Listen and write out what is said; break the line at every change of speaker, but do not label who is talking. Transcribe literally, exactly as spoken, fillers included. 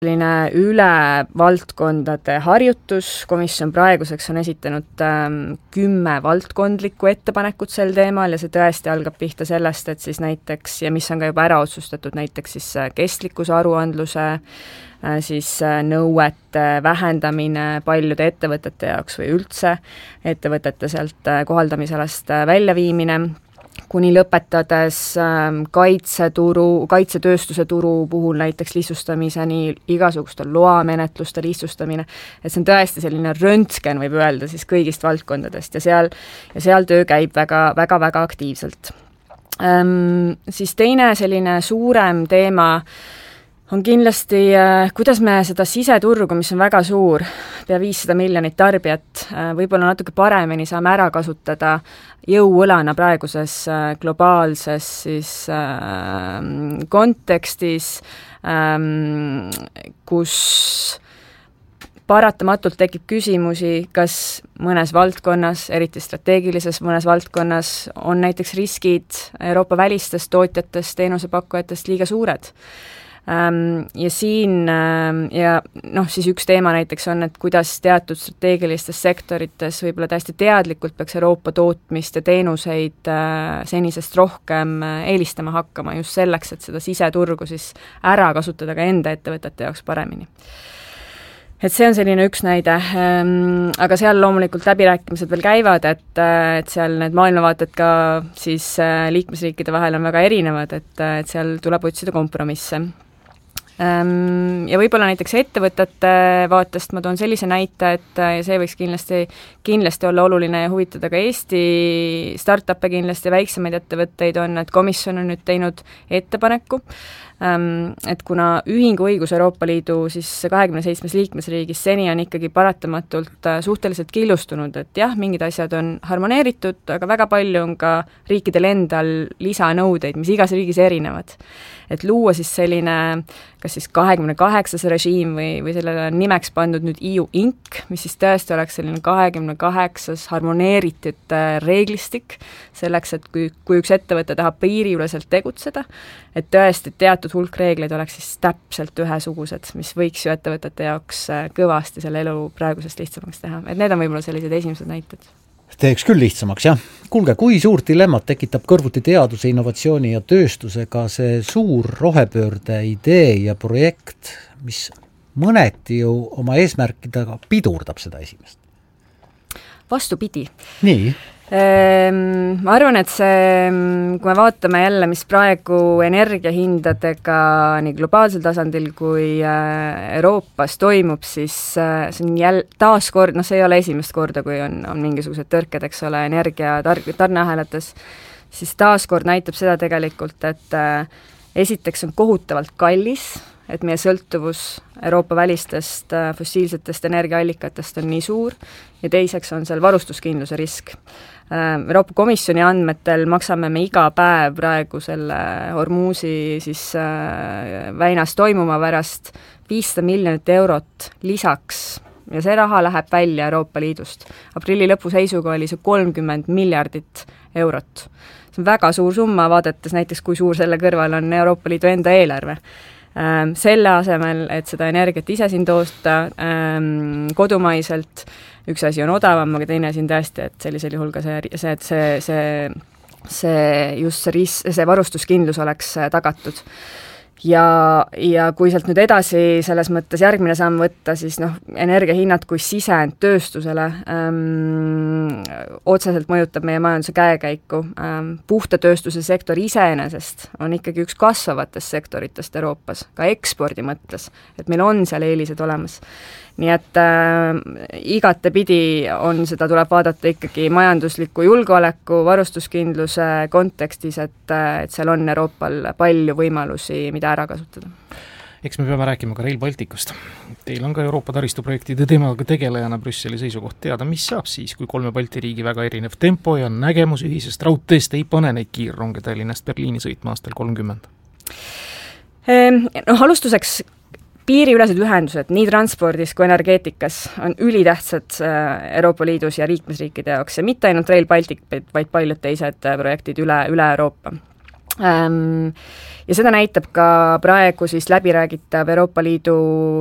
selline üle valdkondade harjutus, komisjon praeguseks on esitanud ähm, kümme valdkondlikku ettepanekut sel teemal ja see tõesti algab pihta sellest, et siis näiteks, ja mis on ka juba ära otsustatud, näiteks siis kestlikkuse aruandluse, äh, siis äh, nõuete vähendamine paljude ettevõtete jaoks või üldse ettevõtete sealt äh, kohaldamisalast äh, väljaviimine, kuni lõpetades ähm, kaitseturu, kaitsetööstuse turu puhul näiteks lihtsustamiseni, igasuguste loamenetluste lihtsustamine, et see on tõesti selline röntgen, võib öelda siis kõigist valdkondadest ja seal, ja seal töö käib väga, väga, väga aktiivselt. Ähm, siis teine selline suurem teema on kindlasti, kuidas me seda siseturgu, mis on väga suur, pea viissada miljonit tarbijat, võib-olla natuke paremini saame ära kasutada jõuõlana praeguses globaalses siis, äh, kontekstis, äh, kus paratamatult tekib küsimusi, kas mõnes valdkonnas, eriti strateegilises mõnes valdkonnas, on näiteks riskid Euroopa välistest tootjatest, teenusepakkujatest liiga suured. Ja siin, ja noh, siis üks teema näiteks on, et kuidas teatud strateegilistes sektorites võib-olla täiesti teadlikult peaks Euroopa tootmist ja teenuseid senisest rohkem eelistama hakkama just selleks, et seda siseturgu siis ära kasutada ka enda ettevõtete jaoks paremini. Et see on selline üks näide, aga seal loomulikult läbirääkimised veel käivad, et, et seal need maailmavaated ka siis liikmesriikide vahel on väga erinevad, et, et seal tuleb otsida kompromisse. Ja võib-olla näiteks ettevõtete vaatest ma toon sellise näite, et ja see võiks kindlasti, kindlasti olla oluline ja huvitada ka Eesti startup'e kindlasti, väiksemaid ettevõtteid on, et komisjon on nüüd teinud ettepaneku, et kuna ühinguõigus Euroopa Liidu siis kahekümne seitsmes liikmesriigis seni on ikkagi paratamatult suhteliselt killustunud, et jah, mingid asjad on harmoneeritud, aga väga palju on ka riikidel endal lisanõudeid, mis igas riigis erinevad. Et luua siis selline, kas siis kahekümne kaheksas režiim või, või sellele on nimeks pandud nüüd E U Inc, mis siis tõesti oleks selline kahekümne kaheksas harmoneeritud reeglistik selleks, et kui, kui üks ettevõte tahab piiriüleselt tegutseda, et tõesti teatud hulk reegleid oleks siis täpselt ühesugused, mis võiks ju ettevõtete jaoks kõvasti selle elu praegusest lihtsamaks teha. Et need on võib-olla sellised esimesed näited.
Teeks küll lihtsamaks, jah. Kuulge, kui suurt dilemmat tekitab kõrvuti teaduse, innovatsiooni ja tööstusega see suur rohepöörde idee ja projekt, mis mõneti ju oma eesmärkidega pidurdab seda esimest?
Vastupidi.
Nii?
Ma arvan, et see, kui me vaatame jälle, mis praegu energiahindadega nii globaalsel tasandil kui Euroopas toimub, siis see on jälle taaskord, noh see ei ole esimest korda, kui on, on mingisugused tõrked, eks ole, energia tar- tarneahelates, siis taaskord näitab seda tegelikult, et esiteks on kohutavalt kallis, et meie sõltuvus Euroopa välistest fossiilsetest energiaallikatest on nii suur ja teiseks on seal varustuskindluse risk. Euroopa Komisjoni andmetel maksame me iga päev praegu selle Hormuzi siis väinas toimuma pärast viissada miljonit eurot lisaks ja see raha läheb välja Euroopa Liidust. Aprilli lõpu seisuga oli see kolmkümmend miljardit eurot. See on väga suur summa, vaadates näiteks, kui suur selle kõrval on Euroopa Liidu enda eelarve. Selle asemel, et seda energiat ise siin toosta ähm, kodumaiselt, üks asi on odavam, aga teine asi on tõesti, et sellisel juhul ka see, see, et see, see, see just see, ris- see varustuskindlus oleks tagatud. Ja, ja kui sealt nüüd edasi selles mõttes järgmine samm võtta, siis noh, energiahinnad kui sisend tööstusele ähm, otseselt mõjutab meie majanduse käekäiku. Ähm, puhta tööstuse sektor iseenesest on ikkagi üks kasvavatest sektoritest Euroopas, ka ekspordi mõttes, et meil on seal eelised olemas. Nii et äh, igatepidi on seda, tuleb vaadata ikkagi majandusliku julgeoleku, varustuskindluse kontekstis, et, et seal on Euroopal palju võimalusi, mida ära kasutada.
Eks me peame rääkima ka Rail Balticust. Teil on ka Euroopa taristuprojektide teemaga tegelejana Brüsseli seisukoht teada, mis saab siis, kui kolme Balti riigi väga erinev tempo ja nägemus ühisest raudteest ei pane neid kiirronge Tallinnast Berliini sõitma aastal kolmkümmend?
No alustuseks piiriülesed ühendused nii transpordis kui energeetikas on ülitähtsad Euroopa Liidus ja liikmesriikide jaoks ja mitte ainult Rail Baltic, vaid paljud teised projektid üle, üle Euroopa. ja seda näitab ka praegu siis läbiräägitav Euroopa Liidu